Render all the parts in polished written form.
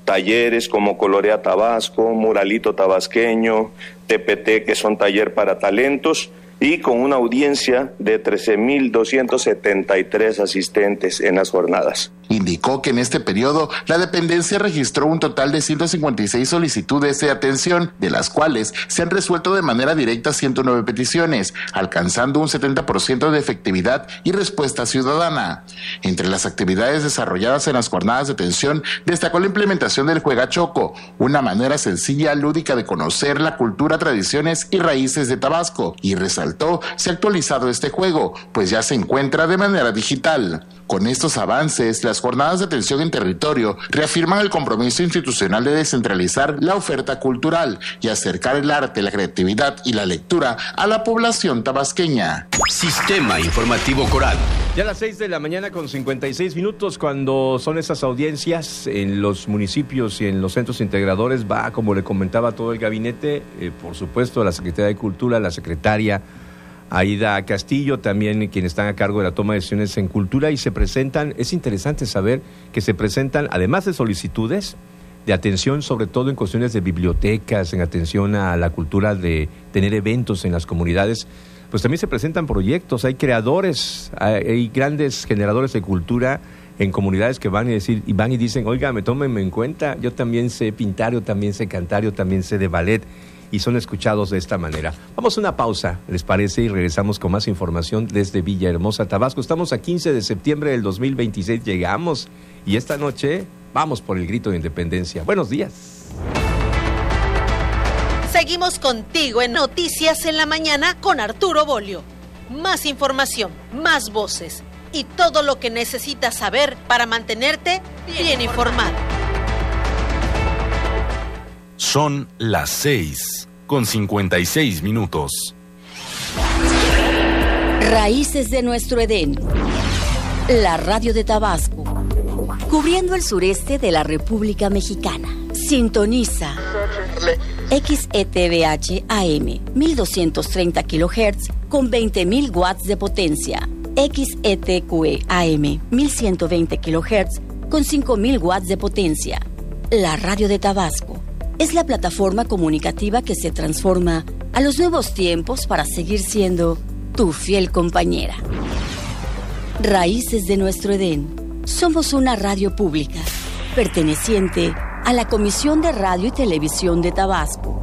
talleres como Colorea Tabasco, Muralito Tabasqueño, TPT, que son taller para talentos, y con una audiencia de 13.273 asistentes en las jornadas. Indicó que en este periodo la dependencia registró un total de 156 solicitudes de atención, de las cuales se han resuelto de manera directa 109 peticiones, alcanzando un 70% de efectividad y respuesta ciudadana. Entre las actividades desarrolladas en las jornadas de atención, destacó la implementación del Juega Choco, una manera sencilla, lúdica de conocer la cultura, tradiciones y raíces de Tabasco, y resaltó se ha actualizado este juego, pues ya se encuentra de manera digital. Con estos avances, las jornadas de atención en territorio reafirman el compromiso institucional de descentralizar la oferta cultural y acercar el arte, la creatividad y la lectura a la población tabasqueña. Sistema Informativo Coral. Ya a las 6 de la mañana con 56 minutos, cuando son esas audiencias en los municipios y en los centros integradores, va, como le comentaba, todo el gabinete, por supuesto, la Secretaría de Cultura, la secretaria Aida Castillo, también quienes están a cargo de la toma de decisiones en cultura, y se presentan, es interesante saber que se presentan, además de solicitudes de atención, sobre todo en cuestiones de bibliotecas, en atención a la cultura de tener eventos en las comunidades, pues también se presentan proyectos, hay creadores, hay grandes generadores de cultura en comunidades que van y dicen, oiga, tómenme en cuenta, yo también sé pintar, yo también sé cantar, yo también sé de ballet, y son escuchados de esta manera. Vamos a una pausa, ¿les parece? Y regresamos con más información desde Villahermosa, Tabasco. Estamos a 15 de septiembre del 2026, llegamos, y esta noche vamos por el grito de independencia. Buenos días. Seguimos contigo en Noticias en la Mañana con Arturo Bolio. Más información, más voces y todo lo que necesitas saber para mantenerte bien informado. Son las 6:56. Raíces de nuestro Edén. La radio de Tabasco, cubriendo el sureste de la República Mexicana. Sintoniza XETVH AM 1230 kHz con 20.000 watts de potencia. XETQE AM 1120 kHz con 5.000 watts de potencia. La radio de Tabasco es la plataforma comunicativa que se transforma a los nuevos tiempos para seguir siendo tu fiel compañera. Raíces de nuestro Edén. Somos una radio pública, perteneciente a la Comisión de Radio y Televisión de Tabasco.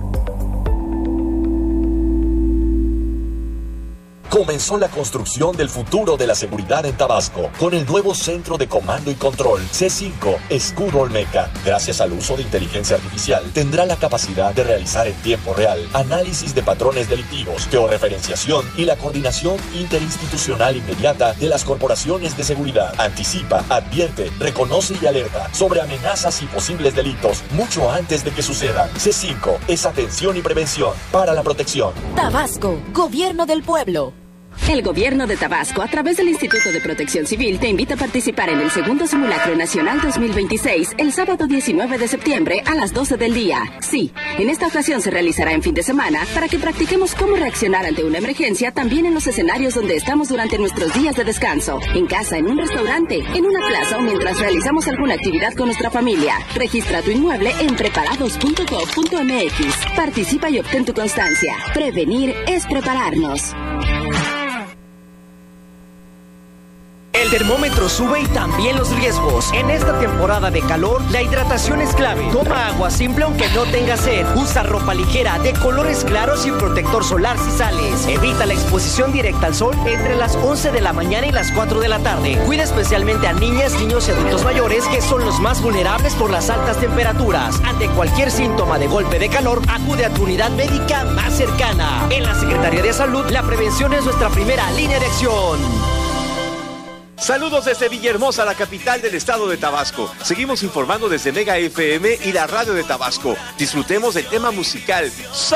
Comenzó la construcción del futuro de la seguridad en Tabasco con el nuevo Centro de Comando y Control C5 Escudo Olmeca. Gracias al uso de inteligencia artificial, tendrá la capacidad de realizar en tiempo real análisis de patrones delictivos, georreferenciación y la coordinación interinstitucional inmediata de las corporaciones de seguridad. Anticipa, advierte, reconoce y alerta sobre amenazas y posibles delitos mucho antes de que sucedan. C5 es atención y prevención para la protección. Tabasco, Gobierno del Pueblo. El Gobierno de Tabasco, a través del Instituto de Protección Civil, te invita a participar en el segundo Simulacro Nacional 2026, el sábado 19 de septiembre a las 12 del día. Sí, en esta ocasión se realizará en fin de semana para que practiquemos cómo reaccionar ante una emergencia también en los escenarios donde estamos durante nuestros días de descanso. En casa, en un restaurante, en una plaza o mientras realizamos alguna actividad con nuestra familia. Registra tu inmueble en preparados.gov.mx. Participa y obtén tu constancia. Prevenir es prepararnos. El termómetro sube y también los riesgos. En esta temporada de calor, la hidratación es clave. Toma agua simple aunque no tengas sed. Usa ropa ligera de colores claros y protector solar si sales. Evita la exposición directa al sol entre las 11 de la mañana y las 4 de la tarde. Cuida especialmente a niñas, niños y adultos mayores, que son los más vulnerables por las altas temperaturas. Ante cualquier síntoma de golpe de calor, acude a tu unidad médica más cercana. En la Secretaría de Salud, la prevención es nuestra primera línea de acción. Saludos desde Villahermosa, la capital del estado de Tabasco. Seguimos informando desde Mega FM y la radio de Tabasco. Disfrutemos del tema musical Son